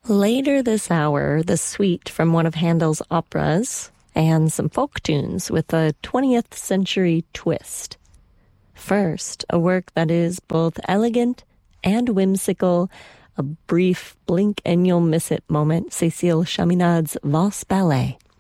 Later this hour, the suite from one of Handel's operas and some folk tunes with a 20th century twist. First, a work that is both elegant and whimsical, a brief blink and you'll miss it moment, Cécile Chaminade's Valse Ballet.